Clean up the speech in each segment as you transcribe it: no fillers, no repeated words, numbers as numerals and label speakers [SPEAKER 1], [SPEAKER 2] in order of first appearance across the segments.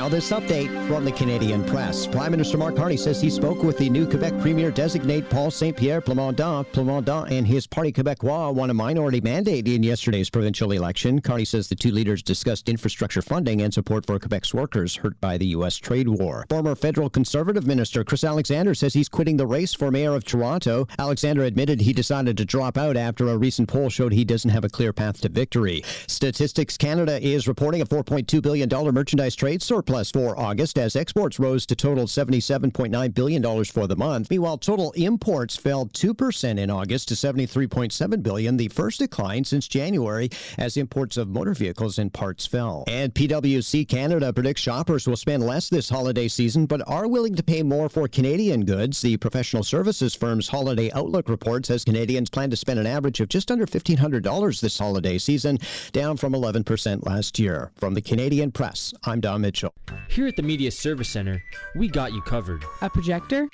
[SPEAKER 1] Now this update from the Canadian Press. Prime Minister Mark Carney says he spoke with the new Quebec Premier designate Paul Saint-Pierre Plamondon. Plamondon and his Parti Québécois won a minority mandate in yesterday's provincial election. Carney says the two leaders discussed infrastructure funding and support for Quebec's workers hurt by the U.S. trade war. Former federal Conservative Minister Chris Alexander says he's quitting the race for mayor of Toronto. Alexander admitted he decided to drop out after a recent poll showed he doesn't have a clear path to victory. Statistics Canada is reporting a $4.2 billion merchandise trade surplus for August as exports rose to total $77.9 billion for the month. Meanwhile, total imports fell 2% in August to $73.7 billion, the first decline since January as imports of motor vehicles and parts fell. And PwC Canada predicts shoppers will spend less this holiday season but are willing to pay more for Canadian goods. The professional services firm's Holiday Outlook report says Canadians plan to spend an average of just under $1,500 this holiday season, down from 11% last year. From the Canadian Press, I'm Don Mitchell.
[SPEAKER 2] Here at the Media Service Center, we got you covered.
[SPEAKER 3] A projector?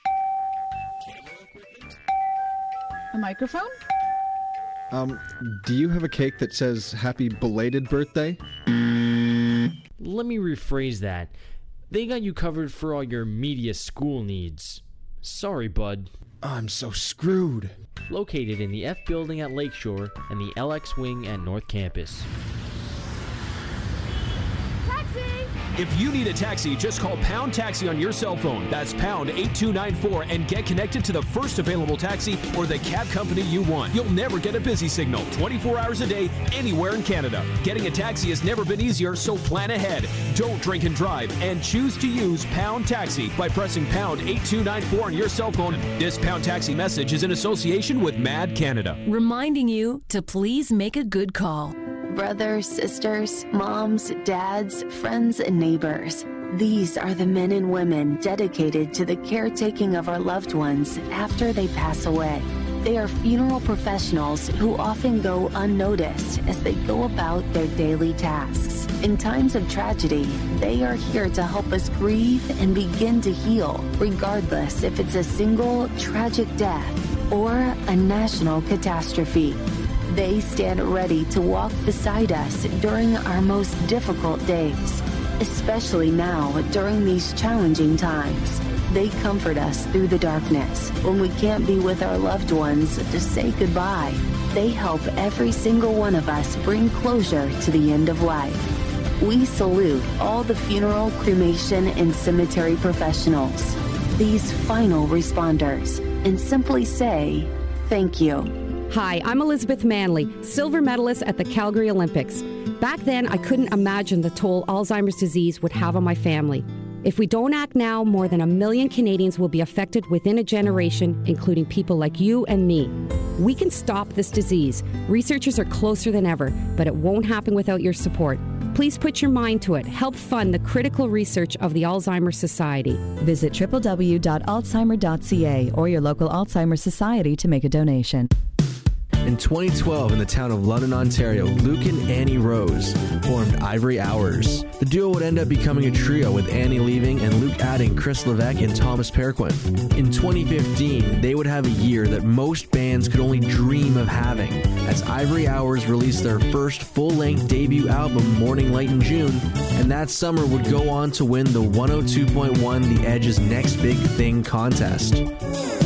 [SPEAKER 3] A microphone?
[SPEAKER 4] Do you have a cake that says happy belated birthday?
[SPEAKER 2] Let me rephrase that. They got you covered for all your media school needs. Sorry, bud.
[SPEAKER 4] I'm so screwed.
[SPEAKER 2] Located in the F Building at Lakeshore and the LX Wing at North Campus.
[SPEAKER 5] If you need a taxi, just call Pound Taxi on your cell phone. That's pound 8294 and get connected to the first available taxi or the cab company you want. You'll never get a busy signal 24 hours a day anywhere in Canada. Getting a taxi has never been easier, so plan ahead. Don't drink and drive and choose to use Pound Taxi by pressing pound 8294 on your cell phone. This Pound Taxi message is in association with MAD Canada.
[SPEAKER 6] Reminding you to please make a good call.
[SPEAKER 7] Brothers, sisters, moms, dads, friends, and neighbors. These are the men and women dedicated to the caretaking of our loved ones after they pass away. They are funeral professionals who often go unnoticed as they go about their daily tasks. In times of tragedy, they are here to help us grieve and begin to heal, regardless if it's a single tragic death or a national catastrophe. They stand ready to walk beside us during our most difficult days, especially now during these challenging times. They comfort us through the darkness when we can't be with our loved ones to say goodbye. They help every single one of us bring closure to the end of life. We salute all the funeral, cremation, and cemetery professionals, these final responders, and simply say thank you.
[SPEAKER 8] Hi, I'm Elizabeth Manley, silver medalist at the Calgary Olympics. Back then, I couldn't imagine the toll Alzheimer's disease would have on my family. If we don't act now, more than 1 million Canadians will be affected within a generation, including people like you and me. We can stop this disease. Researchers are closer than ever, but it won't happen without your support. Please put your mind to it. Help fund the critical research of the Alzheimer's Society.
[SPEAKER 9] Visit www.alzheimer.ca or your local Alzheimer's Society to make a donation.
[SPEAKER 10] In 2012, in the town of London, Ontario, Luke and Annie Rose formed Ivory Hours. The duo would end up becoming a trio, with Annie leaving and Luke adding Chris Levesque and Thomas Perquin. In 2015, they would have a year that most bands could only dream of having, as Ivory Hours released their first full-length debut album, Morning Light, in June, and that summer would go on to win the 102.1 The Edge's Next Big Thing contest.